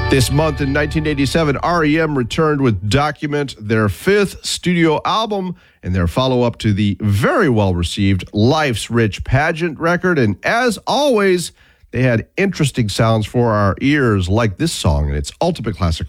This month in 1987, REM returned with Document, their fifth studio album and their follow-up to the very well-received Life's Rich Pageant record. And as always, they had interesting sounds for our ears, like this song and its ultimate classic